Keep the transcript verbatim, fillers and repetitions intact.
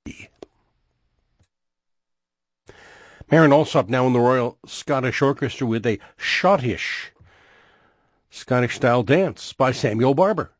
Maren Alsop now in the Royal Scottish Orchestra with a Schottish Scottish-style dance by Samuel Barber.